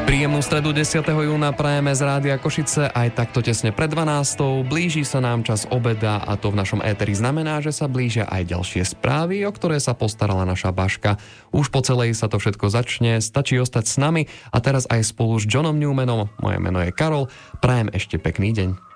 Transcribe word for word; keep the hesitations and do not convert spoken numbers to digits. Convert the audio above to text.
Príjemnú stredu desiateho júna prajeme z Rádia Košice aj takto tesne pred dvanástou. Blíži sa nám čas obeda a to v našom éteri znamená, že sa blížia aj ďalšie správy, o ktoré sa postarala naša Baška. Už po celej sa to všetko začne, stačí ostať s nami a teraz aj spolu s Johnom Newmanom. Moje meno je Karol, prajem ešte pekný deň.